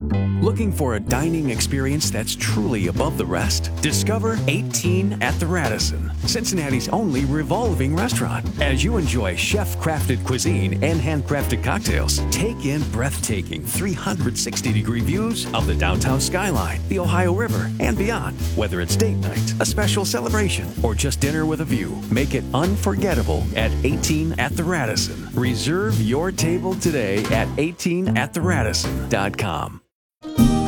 Looking for a dining experience that's truly above the rest? Discover 18 at the Radisson, Cincinnati's only revolving restaurant. As you enjoy chef-crafted cuisine and handcrafted cocktails, take in breathtaking 360-degree views of the downtown skyline, the Ohio River, and beyond. Whether it's date night, a special celebration, or just dinner with a view, make it unforgettable at 18 at the Radisson. Reserve your table today at 18attheradisson.com.